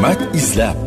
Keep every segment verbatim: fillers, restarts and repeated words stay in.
hikmat izlab.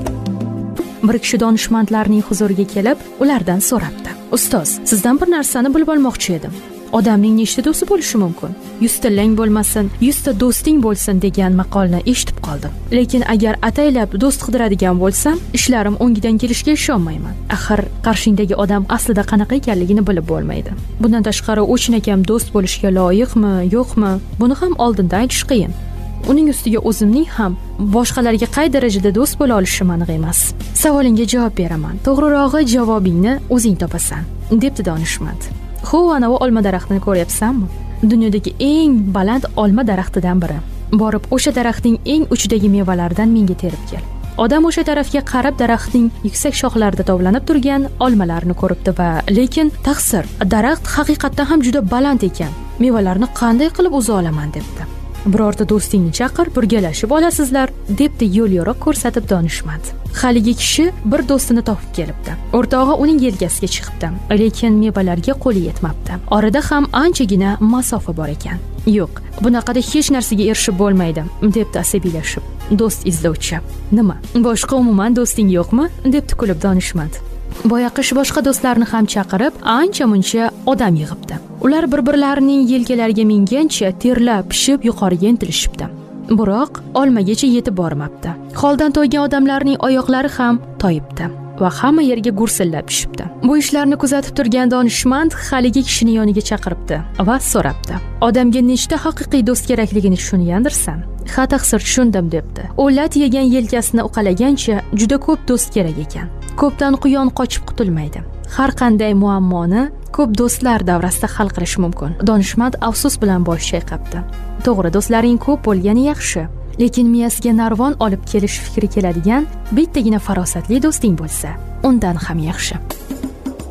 Bir kishi donishmandlarning huzuriga kelib, ulardan so'rabdi: "Ustoz, sizdan bir narsani bilib olmoqchi edim. Odamning nechta do'sti bo'lishi mumkin? yuz tillang bo'lmasin, yuz ta do'sting bo'lsin" degan maqolni eshitib qoldim. Lekin agar ataylab do'st qidiradigan bo'lsam, ishlarim o'ngidan kelishiga ishonmayman. Axir qarshingdagi odam aslida qanaqa ekanligini bilib bo'lmaydi. Bundan tashqari, u chinakam do'st bo'lishga loyiqmi, yo'qmi, buni ham oldindan aytish qiyin. Uning ustiga o'zimning ham boshqalarga qay darajada do'st bo'la olishim aniq emas. Savolingga javob beraman. To'g'rirog'i javobingni o'zing topasan, debdi donishmand. Xo'p, ana u olma daraxtini ko'ryapsanmi? Dunyodagi eng baland olma daraxtidan biri. Borib o'sha daraxtning eng uchidagi mevalardan menga terib kel. Odam o'sha tarafga qarab daraxtning yuksak shoxlarida tovlanib turgan olmalarni ko'ribdi va lekin taqsir, daraxt haqiqatdan ham juda baland ekan. Mevalarni qanday qilib o'za olaman debdi. Birorta do'stingni chaqir, birgalashib olasizlar, debdi yo'l yo'riq ko'rsatib donishmand. Haligi kishi bir do'stini topib kelibdi. O'rtog'i uning yelkasiga chiqibdi, lekin mevalarga qo'li yetmabdi. Orada ham anchagina masofa bor ekan. "Yo'q, bunaqada hech narsaga erishib bo'lmaydi", debdi asabiylashib. Do'st izlovchi: "Nima? Boshqa umuman do'sting yo'qmi?" debdi kulib donishmand. Boyaqish boshqa do'stlarni ham chaqirib, ancha-muncha odam yig'ibdi. Ular bir-birlarining yelkalariga mingancha terlab, pishib yuqoriga intilishibdi. Biroq olmagacha yetib bormabdi. Holdan toygan odamlarning oyoqlari ham toyibdi va hamma yerga gursillab tushibdi. Bu ishlarni kuzatib turgan donishmand haligi kishini yoniga chaqiribdi va so'rabdi: "Odamga nechta haqiqiy do'st kerakligini tushungandirsan?" "Ha, taqsir, tushundim", debdi. U lat yegan yelkasini uqalagancha juda ko'p do'st kerak ekan. Ko'pdan quyon qochib qutulmaydi. Har qanday muammoni ko'p do'stlar davrasida hal qilish mumkin. Donishmand afsus bilan bosh chayqabdi. To'g'ri, do'stlaring ko'p bo'lgani yaxshi, lekin miyasiga narvon olib kelish fikri keladigan bittagina farosatli do'sting bo'lsa, undan ham yaxshi.